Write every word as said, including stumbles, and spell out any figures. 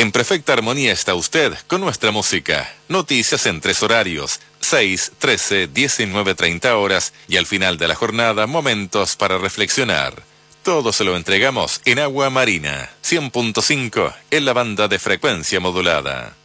En perfecta armonía está usted con nuestra música. Noticias en tres horarios, seis, trece, diecinueve, treinta horas y al final de la jornada momentos para reflexionar. Todo se lo entregamos en Agua Marina, cien punto cinco en la banda de frecuencia modulada.